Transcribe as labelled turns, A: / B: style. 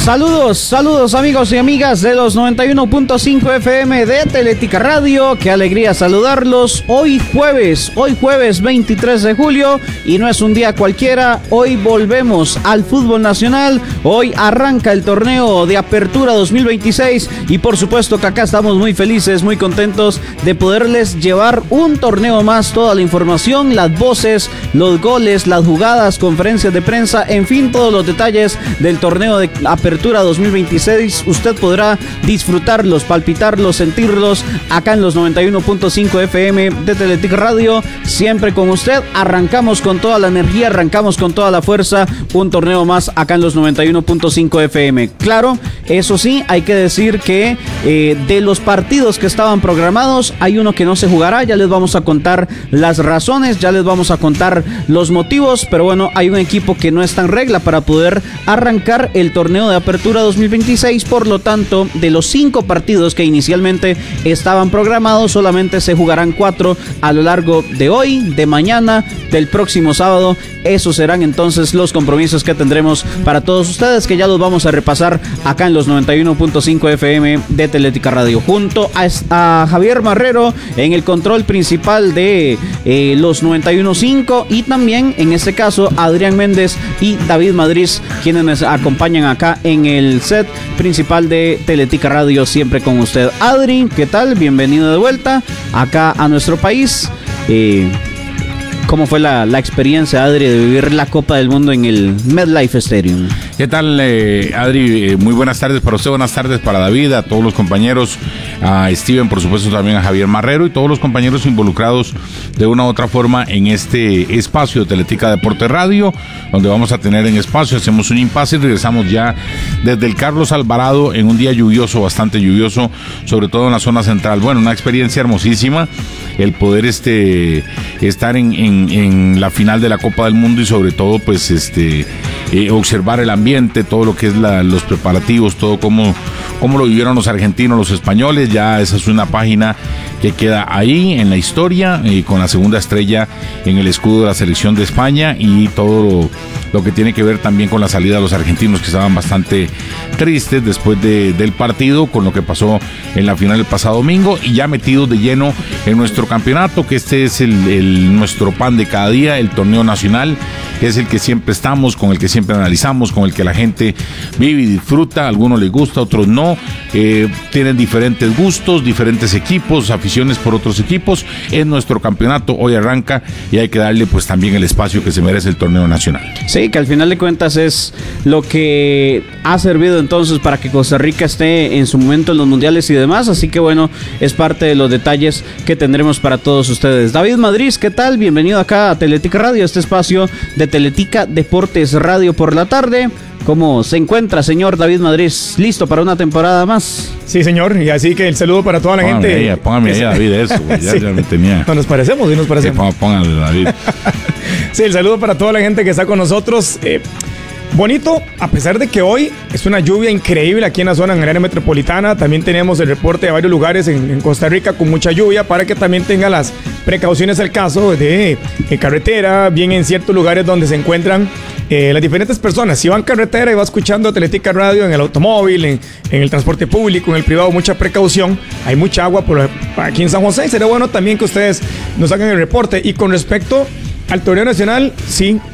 A: Saludos amigos y amigas de los 91.5 FM de Teletica Radio. Qué alegría saludarlos hoy jueves 23 de julio, y no es un día cualquiera. Hoy volvemos al fútbol nacional. Hoy arranca el torneo de apertura 2026 y por supuesto que acá estamos muy felices, muy contentos de poderles llevar un torneo más, toda la información, las voces, los goles, las jugadas, conferencias de prensa, en fin, todos los detalles del torneo de apertura 2026. Usted podrá disfrutarlos, palpitarlos, sentirlos acá en los 91.5 FM de Teletica Radio, siempre con usted. Arrancamos con toda la energía, arrancamos con toda la fuerza, un torneo más acá en los 91.5 FM. Claro, eso sí, hay que decir que de los partidos que estaban programados, hay uno que no se jugará. Ya les vamos a contar las razones, ya les vamos a contar los motivos, pero bueno, hay un equipo que no está en regla para poder arrancar el torneo de apertura 2026, por lo tanto, de los 5 partidos que inicialmente estaban programados, solamente se jugarán 4 a lo largo de hoy, de mañana, del próximo sábado. Esos serán entonces los compromisos que tendremos para todos ustedes, que ya los vamos a repasar acá en los 91.5 FM de Teletica Radio, junto a Javier Marrero en el control principal de los 91.5, y también en este caso Adrián Méndez y David Madrid, quienes nos acompañan acá en el set principal de Teletica Radio, siempre con usted. Adri, ¿qué tal? Bienvenido de vuelta acá a nuestro país. ¿Cómo fue la experiencia, Adri, de vivir la Copa del Mundo en el MetLife Stadium?
B: ¿Qué tal, Adri? Muy buenas tardes para usted, buenas tardes para David, a todos los compañeros, a Steven, por supuesto también a Javier Marrero y todos los compañeros involucrados de una u otra forma en este espacio de Teletica Deporte Radio, donde vamos a tener en espacio, hacemos un impasse y regresamos ya desde el Carlos Alvarado en un día lluvioso, bastante lluvioso, sobre todo en la zona central. Bueno, una experiencia hermosísima el poder estar en la final de la Copa del Mundo y sobre todo pues observar el ambiente, todo lo que es los preparativos, todo cómo lo vivieron los argentinos, los españoles. Ya esa es una página que queda ahí en la historia, con la segunda estrella en el escudo de la selección de España, y todo lo que tiene que ver también con la salida de los argentinos, que estaban bastante tristes después del partido, con lo que pasó en la final el pasado domingo, y ya metidos de lleno en nuestro campeonato, que este es nuestro pan de cada día, el torneo nacional, que es el que siempre estamos, con el que siempre analizamos, con el que la gente vive y disfruta. A algunos les gusta, a otros no, tienen diferentes gustos, diferentes equipos, aficiones por otros equipos. Es nuestro campeonato, hoy arranca y hay que darle pues también el espacio que se merece el torneo nacional.
A: Sí, que al final de cuentas es lo que ha servido entonces para que Costa Rica esté en su momento en los mundiales y demás, así que bueno, es parte de los detalles que tendremos para todos ustedes. David Madrid, ¿qué tal? Bienvenido acá a Teletica Radio, este espacio de Teletica Deportes Radio por la tarde. ¿Cómo se encuentra, señor David Madrid? ¿Listo para una temporada más?
C: Sí, señor, y así que el saludo para toda la gente.
B: Póngame ahí, David, eso, ya, sí. Ya me tenía.
C: No, nos parecemos.
B: Póngale, David.
C: Sí, el saludo para toda la gente que está con nosotros. Bonito, a pesar de que hoy es una lluvia increíble aquí en la zona, en el área metropolitana. También tenemos el reporte de varios lugares en Costa Rica con mucha lluvia, para que también tenga las precauciones al caso de carretera, bien en ciertos lugares donde se encuentran las diferentes personas. Si va en carretera y va escuchando Teletica Radio en el automóvil, en el transporte público, en el privado, mucha precaución. Hay mucha agua por aquí en San José. Sería bueno también que ustedes nos hagan el reporte. Y con respecto al torneo nacional, sí,